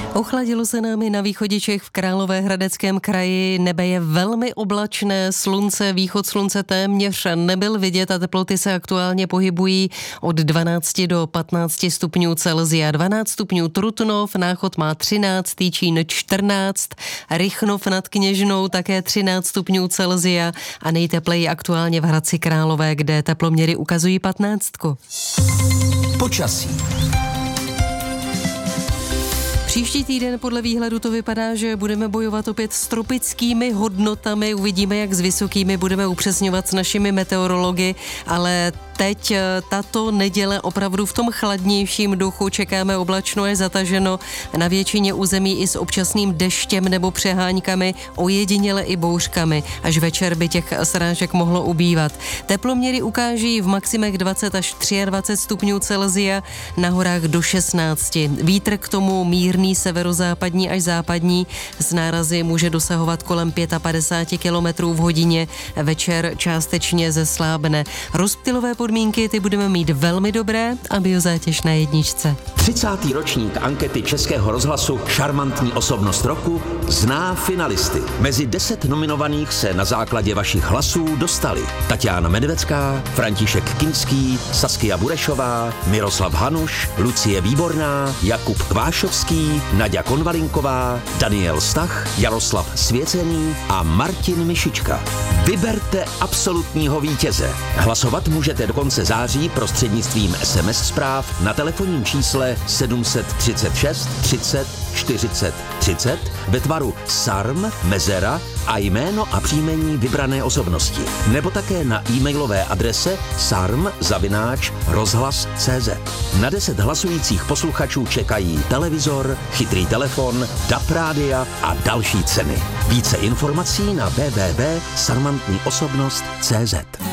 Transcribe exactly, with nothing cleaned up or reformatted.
Ochladilo se nám i na východě Čech v Královéhradeckém kraji. Nebe je velmi oblačné, slunce, východ slunce téměř nebyl vidět a teploty se aktuálně pohybují od dvanácti do patnácti stupňů Celsia. dvanáct stupňů Trutnov, Náchod má třináct, Týčín čtrnáct, Rychnov nad Kněžnou také třináct stupňů Celsia a nejtepleji aktuálně v Hradci Králové, kde teploměry ukazují patnáctku. Počasí. Příští týden podle výhledu to vypadá, že budeme bojovat opět s tropickými hodnotami. Uvidíme, jak s vysokými budeme upřesňovat s našimi meteorology, ale teď tato neděle opravdu v tom chladnějším duchu čekáme oblačno až zataženo na většině území i s občasným deštěm nebo přeháňkami, ojediněle i bouřkami. Až večer by těch srážek mohlo ubývat. Teploměry ukáží v maximech dvacet až dvacet tři stupňů Celsia, na horách do šestnácti. Vítr k tomu mírný severozápadní až západní, z nárazy může dosahovat kolem padesát pět kilometrů v hodině, večer částečně zeslábne. Rozptylové podmínky ty budeme mít velmi dobré a biozátěž na jedničce. třicátý ročník ankety Českého rozhlasu Šarmantní osobnost roku zná finalisty. Mezi deset nominovaných se na základě vašich hlasů dostali Tatiana Medvecká, František Kinský, Saskia Burešová, Miroslav Hanuš, Lucie Výborná, Jakub Kvášovský, Naďa Konvalinková, Daniel Stach, Jaroslav Svěcený a Martin Mišička. Vyberte absolutního vítěze. Hlasovat můžete do konce září prostřednictvím es em es zpráv na telefonním čísle sedm set třicet šest třicet čtyřicet třicet ve tvaru sarm, mezera a jméno a příjmení vybrané osobnosti. Nebo také na e-mailové adrese sarm zavináč rozhlas tečka cé zet. Na deset hlasujících posluchačů čekají televizor, chytrý telefon, D A B rádia a další ceny. Více informací na w w w tečka sarmantní osobnost tečka cé zet.